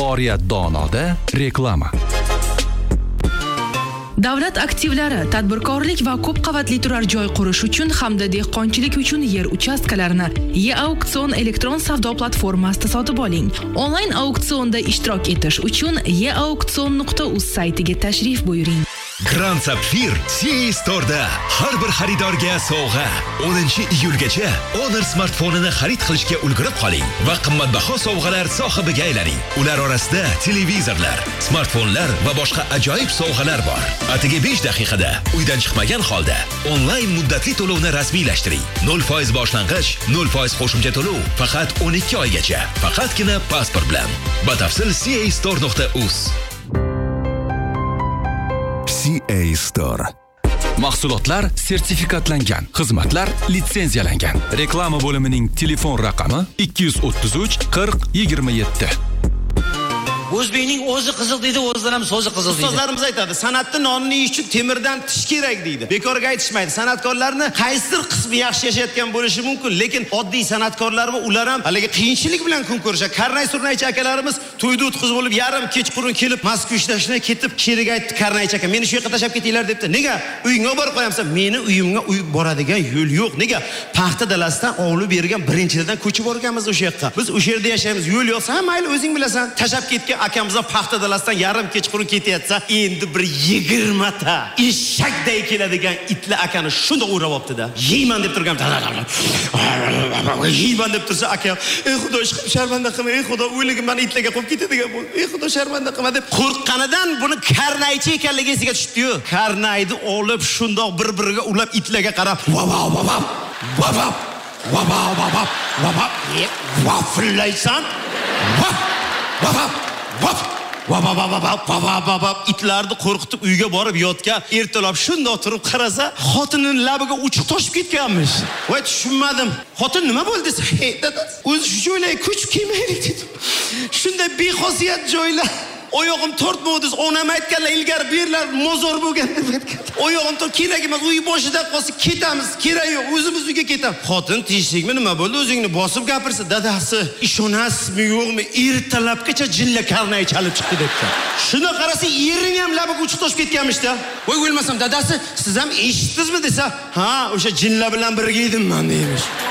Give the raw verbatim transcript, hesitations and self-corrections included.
Oriyat Donoda reklama. Davlat aktivlari tadbirkorlik va ko'p qavatli turar joy qurish uchun hamda dehqonchilik uchun yer uchastkalarini E-Auksion elektron savdo platformasida sotib oling. Onlayn auksionda ishtirok etish uchun e auksion nuqta uz saytiga tashrif buyuring. Grand Sapphire C A Store'da har bir xaridorga sovg'a. o'ninchi iyulgacha Honor smartfonini xarid qilishga ulgurib qoling va qimmatbaho sovg'alar sohibiga aylaning. Ular orasida televizorlar, smartfonlar va boshqa ajoyib sovg'alar bor. Atigi besh daqiqada uydan chiqmagan holda onlayn muddatli to'lovni rasmiylashtiring. nol foiz boshlang'ich, nol foiz qo'shimcha to'lov faqat o'n ikki oygacha. Faqatgina pasport bilan. Batafsil c a store nuqta uz. C A Store. Mahsulotlar sertifikatlangan, xizmatlar litsenziyalangan. Reklama bo'limining telefon raqami ikki yuz o'ttiz uch qirq yigirma yetti. O'zbekning o'zi qiziq deydi, o'zidan ham so'zi qiziq deydi. Ustozlarimiz aytadi, san'atni nonni yeyish uchun temirdan tish kerak deydi. Bekorga aytishmaydi. San'atkorlarni qaysidir qismi yaxshi yashayotgan bo'lishi mumkin, lekin oddiy san'atkorlar va ular ham haligi qiyinchilik bilan kun ko'rishadi. Karnay Surnaychi akalarimiz to'yda o'tkazib bo'lib, yarim kechqurun kelib, Moskva ishlashni ketib, sheriga aytdi Karnaychi aka, meni shu yoqqa tashlab ketinglar debdi. Nega? Uyingga borib qo'yamsan. Meni uyimga uy boradigan yo'l yo'q. Nega? Paxta dalasidan ovli bergan birinchidan ko'chib borganmiz o'sha yoqqa. Biz o'sha yerda yashaymiz. Yo'l yo'qsa, ha mayli o'zing bilasan. Tashlab ketgan akamizdan paxta dalasidan yarim kechqurun ketyapsa, endi bir yigirma ta eshakday keladigan itlar akani shunda o'rab olibdi-da. Yeyman deb turgan. Yeyman deb tursa aka, "Ey Xudo, sharmanda qilma, ey Xudo, o'ligim meni itlarga qo'yib ketadigan bo'ldi. Ey Xudo, sharmanda qilma" deb qo'rqqanidan buni Karnaychi ekanligi esiga tushdi-yu. Karnayni olib shundoq bir-biriga ulab itlarga qarab, "Va va va va va va va va va va va va vafillaysan. Va va va va va va va va va va va itlarni qo'rqitib uyga borib yotgan, ertalab shundoq turib qarasa, xotinining labiga uchiq toshib ketganmish. Voy tushunmadim. Xotin nima bo'ldi desa, "Hey dada, o'zi shu joylarga ko'chib kelmaylik" dedim. Shunday bexosiyat joylar. Oyog'im tortmovdiz, onam aytganlar ilgari berlar mozor bo'lgan deb aytgan. Oyog'im tor kerak emas, uy boshida qolsa ketamiz, kerak yo'q, o'zimiz uyga ketamiz. Xotin tinchlikmi, nima bo'ldi? O'zingni bosib gapirsa, dadasi, ishonasizmi yo'qmi, ertalabgacha jinla Karnay chalib chiqdi debdi. Shuni qarasa, ering ham labiga uchiq toshib ketganmish-da. Voy o'lmasam, dadasi, siz ham eshitdingizmi desa, "Ha, o'sha jinlar bilan birga edim men" deymish.